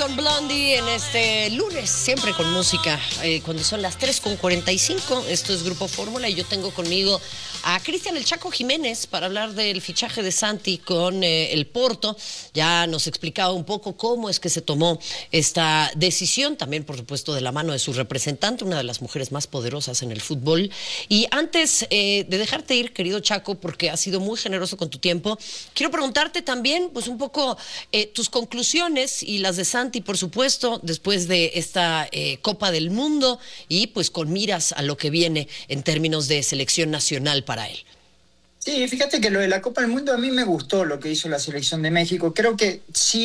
con Blondie en este lunes, siempre con música, cuando son las 3:45. Esto es Grupo Fórmula y yo tengo conmigo a Cristian El Chaco Jiménez para hablar del fichaje de Santi con el Porto. Ya nos explicaba un poco cómo es que se tomó esta decisión, también por supuesto de la mano de su representante, una de las mujeres más poderosas en el fútbol. Y antes de dejarte ir, querido Chaco, porque has sido muy generoso con tu tiempo, quiero preguntarte también pues un poco tus conclusiones y las de Santi, por supuesto, después de esta Copa del Mundo y pues con miras a lo que viene en términos de selección nacional para él. Sí, fíjate que lo de la Copa del Mundo a mí me gustó lo que hizo la selección de México. Creo que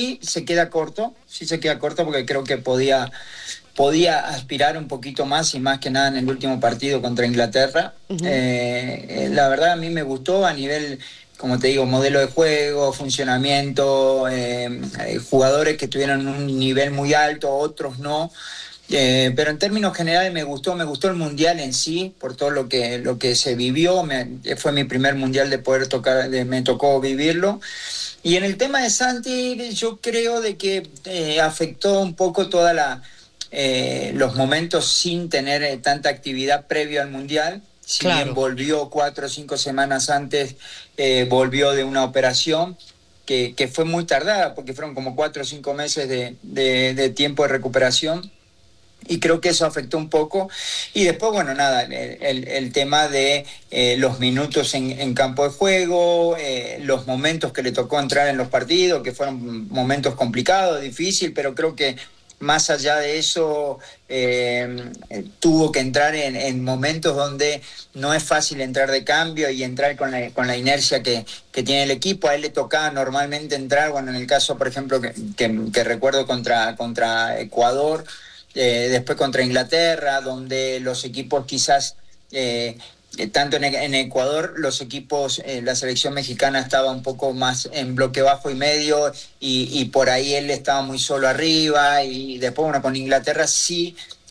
sí se queda corto porque creo que podía aspirar un poquito más y más que nada en el último partido contra Inglaterra. Uh-huh. La verdad a mí me gustó a nivel, como te digo, modelo de juego, funcionamiento, jugadores que tuvieron un nivel muy alto, otros no. Pero en términos generales me gustó el mundial en sí, por todo lo que se vivió. Fue mi primer mundial de poder tocar, me tocó vivirlo. Y en el tema de Santi, yo creo de que afectó un poco los momentos sin tener tanta actividad previo al mundial. Si bien Claro. volvió 4 o 5 semanas antes, volvió de una operación que fue muy tardada, porque fueron como 4 o 5 meses de tiempo de recuperación. Y creo que eso afectó un poco. Y después, bueno, nada, el tema de los minutos en campo de juego, los momentos que le tocó entrar en los partidos, que fueron momentos complicados, difíciles, pero creo que más allá de eso, tuvo que entrar en momentos donde no es fácil entrar de cambio y entrar con la inercia que tiene el equipo. A él le tocaba normalmente entrar, bueno, en el caso, por ejemplo, que recuerdo contra Ecuador, después contra Inglaterra, donde los equipos quizás, tanto en Ecuador, los equipos, la selección mexicana estaba un poco más en bloque bajo y medio, y por ahí él estaba muy solo arriba, y después, bueno, con Inglaterra sí,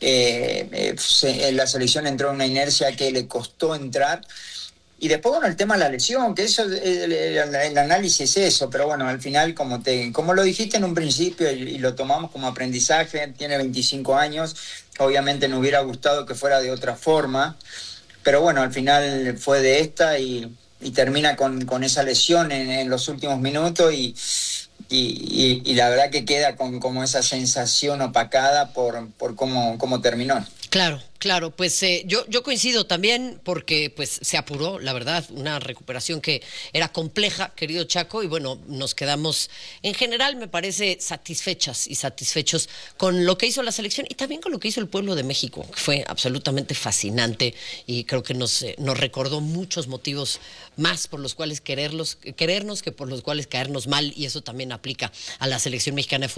la selección entró en una inercia que le costó entrar. Y después, bueno, el tema de la lesión, que eso, el análisis es eso, pero bueno, al final, como lo dijiste en un principio y lo tomamos como aprendizaje, tiene 25 años, obviamente nos hubiera gustado que fuera de otra forma, pero bueno, al final fue de esta y termina con esa lesión en los últimos minutos y la verdad que queda con como esa sensación opacada por cómo terminó. Claro, claro, pues yo coincido también porque pues se apuró, la verdad, una recuperación que era compleja, querido Chaco, y bueno, nos quedamos en general, me parece, satisfechas y satisfechos con lo que hizo la selección y también con lo que hizo el pueblo de México, que fue absolutamente fascinante y creo que nos recordó muchos motivos más por los cuales querernos que por los cuales caernos mal, y eso también aplica a la selección mexicana de fútbol.